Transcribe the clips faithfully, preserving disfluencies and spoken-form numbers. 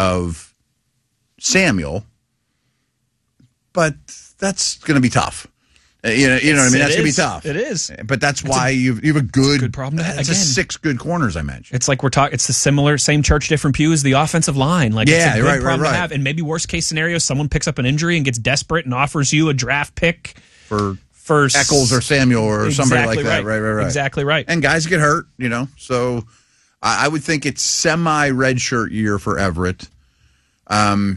of Samuel, but that's going to be tough. Uh, you know, you know what I mean? That's going to be tough. It is. But that's it's why a, you you have a good, good problem to have. It's Again, a six good corners I mentioned. It's like we're talking. It's the similar, same church, different pew as the offensive line. Like yeah, it's a good right, problem right, right. to have. And maybe worst case scenario, someone picks up an injury and gets desperate and offers you a draft pick for for Eccles or Samuel or exactly somebody like that. Right. right, right, right. Exactly right. And guys get hurt, you know. So I, I would think it's semi red shirt year for Everett. Um,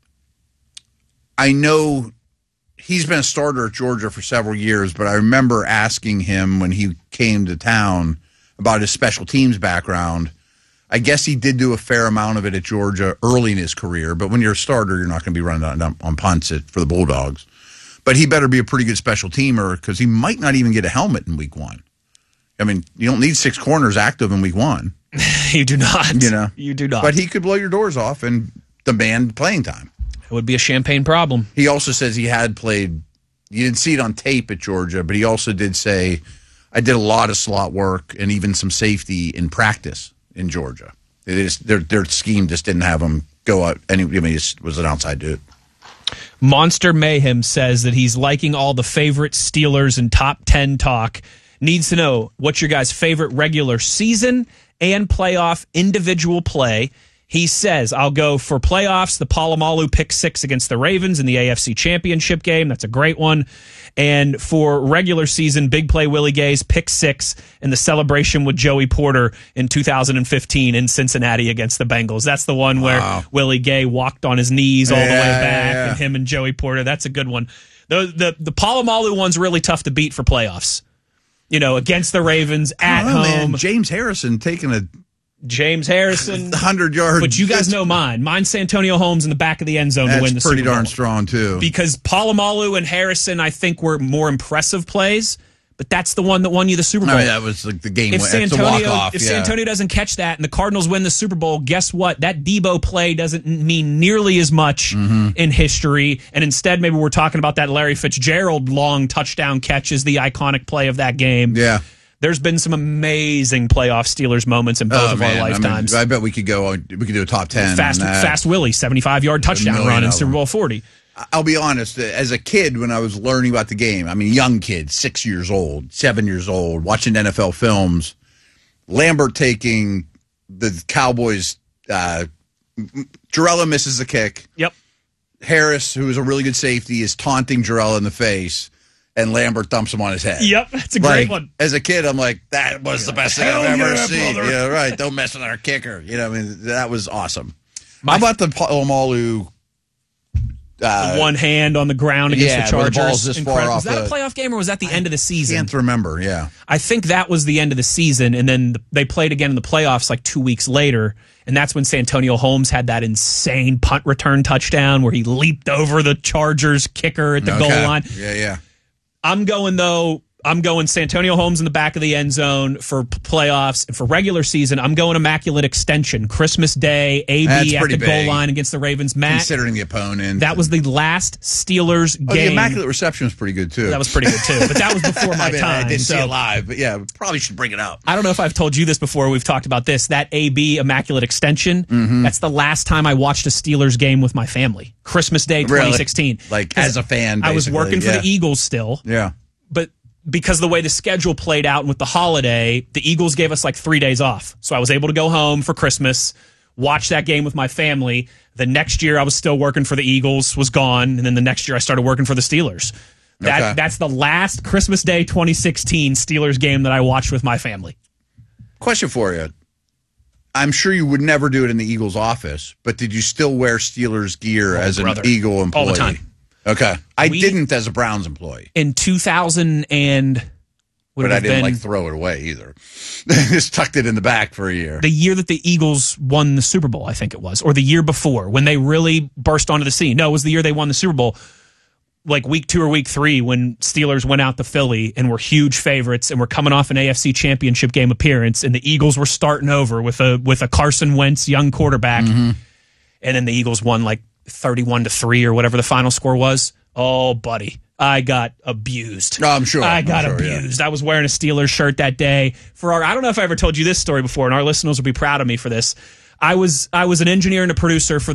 I know. He's been a starter at Georgia for several years, but I remember asking him when he came to town about his special teams background. I guess he did do a fair amount of it at Georgia early in his career, but when you're a starter, you're not going to be running on, on punts at, for the Bulldogs. But he better be a pretty good special teamer because he might not even get a helmet in week one. I mean, you don't need six corners active in week one. You do not. You know, you do not. But he could blow your doors off and demand playing time. It would be a champagne problem. He also says he had played, you didn't see it on tape at Georgia, but he also did say, I did a lot of slot work and even some safety in practice in Georgia. It is, their, their scheme just didn't have him go out. Any, I mean, he was an outside dude. Monster Mayhem says that he's liking all the favorite Steelers and top ten talk. Needs to know what's your guys' favorite regular season and playoff individual play. He says, I'll go for playoffs, the Polamalu pick six against the Ravens in the A F C Championship game. That's a great one. And for regular season, big play Willie Gay's pick six in the celebration with Joey Porter in two thousand fifteen in Cincinnati against the Bengals. That's the one where wow. Willie Gay walked on his knees all yeah, the way back, yeah, yeah. and him and Joey Porter. That's a good one. The the, the Polamalu one's really tough to beat for playoffs. You know, against the Ravens, at oh, home. Man. James Harrison taking a... James Harrison, hundred yards. But you guys know mine. Mine's Santonio Holmes in the back of the end zone That's to win the Super Bowl. Pretty darn strong too. Because Polamalu and Harrison, I think, were more impressive plays. But that's the one that won you the Super Bowl. I mean, that was like the game. If Santonio, walk-off, if yeah. Santonio doesn't catch that and the Cardinals win the Super Bowl, guess what? That Debo play doesn't mean nearly as much mm-hmm. in history. And instead, maybe we're talking about that Larry Fitzgerald long touchdown catch as the iconic play of that game. Yeah. There's been some amazing playoff Steelers moments in both oh, of man. our lifetimes. I, mean, I bet we could go. We could do a top ten. Fast, Fast Willie, seventy-five yard touchdown run in Super Bowl forty. I'll be honest. As a kid, when I was learning about the game, I mean, young kid, six years old, seven years old, watching N F L films, Lambert taking the Cowboys. Uh, Jarrella misses a kick. Yep. Harris, who is a really good safety, is taunting Jarrella in the face. And Lambert dumps him on his head. Yep, that's a great like, one. As a kid, I'm like, that was yeah. the best thing Hell I've ever yeah, seen. brother. Yeah, right. Don't mess with our kicker. You know, I mean, that was awesome. My How about the Polamalu? Uh, the one hand on the ground against yeah, the Chargers. The ball's this far off was that the, a playoff game or was that the I end of the season? I can't remember. Yeah, I think that was the end of the season, and then the, they played again in the playoffs like two weeks later. And that's when Santonio Holmes had that insane punt return touchdown where he leaped over the Chargers kicker at the okay. goal line. Yeah, yeah. I'm going, though, I'm going Santonio Holmes in the back of the end zone for playoffs. And for regular season, I'm going Immaculate Extension. Christmas Day, A B at the big. goal line against the Ravens. Matt, considering the opponent. That was the last Steelers oh, game. The Immaculate Reception was pretty good, too. That was pretty good, too. But that was before my I mean, time. I didn't so. see it live, but yeah, probably should bring it up. I don't know if I've told you this before. We've talked about this. That A B Immaculate Extension, mm-hmm. that's the last time I watched a Steelers game with my family. Christmas Day twenty sixteen. Really? Like, as a fan, basically. I was working for yeah. the Eagles still. Yeah. But because the way the schedule played out and with the holiday, the Eagles gave us like three days off. So I was able to go home for Christmas, watch that game with my family. The next year I was still working for the Eagles, was gone. And then the next year I started working for the Steelers. That okay. That's the last Christmas Day twenty sixteen Steelers game that I watched with my family. Question for you. I'm sure you would never do it in the Eagles office, but did you still wear Steelers gear oh, as brother. an Eagle employee? All the time. Okay. I we, didn't as a Browns employee. In two thousand and... But I didn't been, like throw it away either. Just tucked it in the back for a year. The year that the Eagles won the Super Bowl, I think it was, or the year before when they really burst onto the scene. No, it was the year they won the Super Bowl. Like week two or week three when Steelers went out to Philly and were huge favorites and were coming off an A F C Championship game appearance and the Eagles were starting over with a with a Carson Wentz young quarterback. Mm-hmm. And then the Eagles won like thirty-one to three or whatever the final score was. Oh, buddy. I got abused. No, I'm sure. I got I'm sure, abused. Yeah. I was wearing a Steelers shirt that day. For our, I don't know if I ever told you this story before, and our listeners will be proud of me for this. I was I was an engineer and a producer for